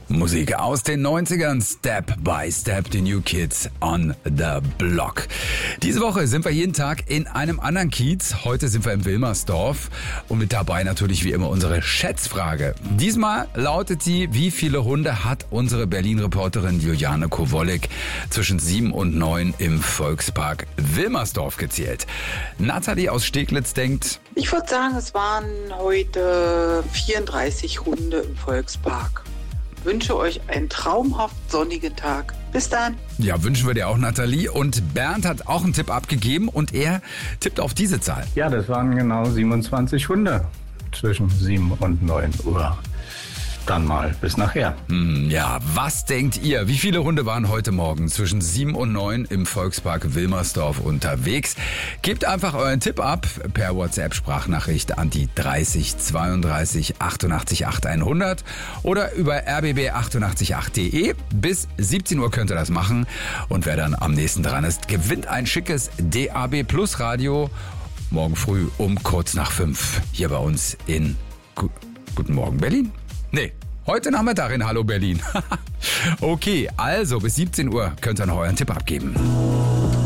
Musik aus den 90ern, Step by Step, die New Kids on the Block. Diese Woche sind wir jeden Tag in einem anderen Kiez. Heute sind wir in Wilmersdorf und mit dabei natürlich wie immer unsere Schätzfrage. Diesmal lautet sie, wie viele Hunde hat unsere Berlin-Reporterin Juliane Kowolek zwischen 7 und 9 im Volkspark Wilmersdorf gezählt? Nathalie aus Steglitz denkt, ich würde sagen, es waren heute 34 Hunde im Volkspark. Wünsche euch einen traumhaft sonnigen Tag. Bis dann. Ja, wünschen wir dir auch, Nathalie. Und Bernd hat auch einen Tipp abgegeben und er tippt auf diese Zahl. Ja, das waren genau 27 Hunde zwischen 7 und 9 Uhr. Dann mal bis nachher. Ja, was denkt ihr? Wie viele Hunde waren heute Morgen zwischen 7 und 9 im Volkspark Wilmersdorf unterwegs? Gebt einfach euren Tipp ab per WhatsApp-Sprachnachricht an die 30 32 88 8100 oder über rbb888.de. Bis 17 Uhr könnt ihr das machen. Und wer dann am nächsten dran ist, gewinnt ein schickes DAB Plus Radio morgen früh um kurz nach 5 hier bei uns in Guten Morgen Berlin. Nee, heute Nachmittag in Hallo Berlin. Okay, also bis 17 Uhr könnt ihr noch euren Tipp abgeben.